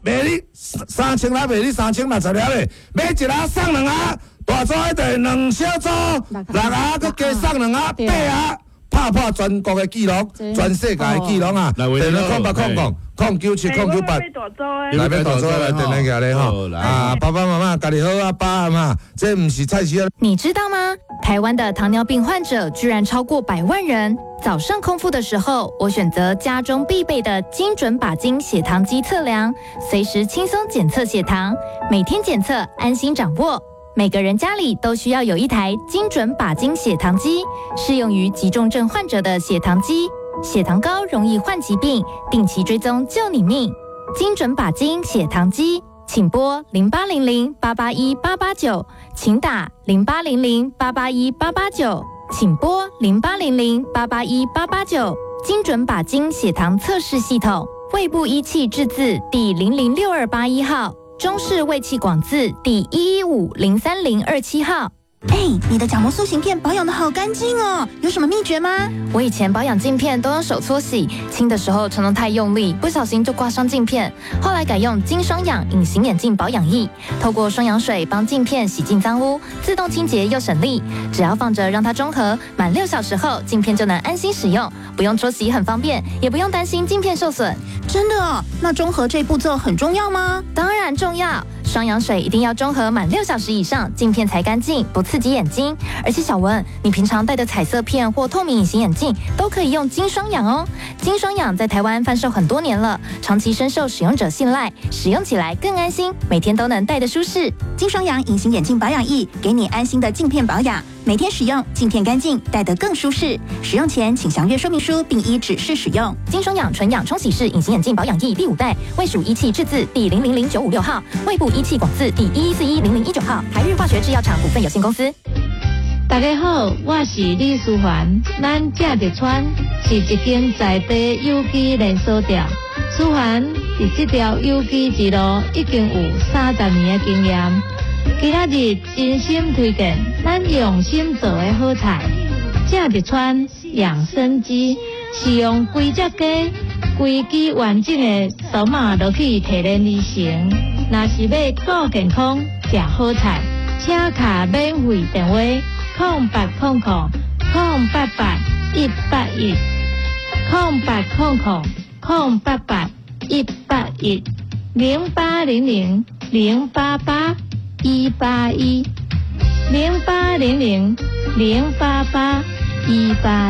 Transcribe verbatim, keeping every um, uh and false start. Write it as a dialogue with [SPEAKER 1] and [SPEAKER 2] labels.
[SPEAKER 1] 卖你三千来，卖你三千六十粒嘞，买一盒送两盒，大组迄就两小组，六盒佮加送两盒，八盒。拍破全国的纪录，全世界的纪录啊！电话空八空空空九七空九八，来边大组来电话起来吼！啊，爸爸妈妈家己好啊，爸嘛，这不是菜市啊。
[SPEAKER 2] 你知道吗？台湾的糖尿病患者居然超过百万人。早上空腹的时候，我选择家中必备的精准把精血糖机测量，随时轻松检测血糖，每天检测，安心掌握。每个人家里都需要有一台精准把精血糖机，适用于急重症患者的血糖机。血糖高容易患疾病，定期追踪救你命。精准把精血糖机，请拨零八零零八八一八八九，请打零八零零八八一八八九，请拨零八零零八八一八八九。精准把精血糖测试系统，卫部仪器制字第零零六二八一号。中式卫气广字第一一五零三零二七号。
[SPEAKER 3] 哎，你的角膜塑形片保养的好干净哦，有什么秘诀吗？
[SPEAKER 2] 我以前保养镜片都用手搓洗，清的时候常常太用力，不小心就刮伤镜片。后来改用金双氧隐形眼镜保养液，透过双氧水帮镜片洗净脏污，自动清洁又省力。只要放着让它中和，满六小时后镜片就能安心使用，不用搓洗很方便，也不用担心镜片受损。
[SPEAKER 3] 真的哦？那中和这步骤很重要吗？
[SPEAKER 2] 当然重要。双氧水一定要中和满六小时以上，镜片才干净，不刺激眼睛。而且小文，你平常戴的彩色片或透明隐形眼镜都可以用金双氧哦。金双氧在台湾贩售很多年了，长期深受使用者信赖，使用起来更安心，每天都能戴得舒适。
[SPEAKER 3] 金双氧隐形眼镜保养液，给你安心的镜片保养，每天使用，镜片干净，戴得更舒适。使用前请详阅说明书，并依指示使用。
[SPEAKER 2] 金双氧纯氧冲洗式隐形眼镜保养液第五代，卫属仪器制字第零零零九五六号，卫部仪器广字第一一四一零零一九号，台日化学制药厂股份有限公司。
[SPEAKER 4] 大家好，我是李淑环。咱正直川是一间在地有机连锁店。淑环伫这条有机之路已经有三十年的经验。今仔日真心推荐咱用心做的好菜。正直川养生鸡是用规只鸡、规只完整的扫码落去提炼而成。若是要顾健康、食好菜，请卡免费电话。空八空空空八八一八一，空八空空空八八一八一，零八零零零八八一八一，零八零零零八八一八。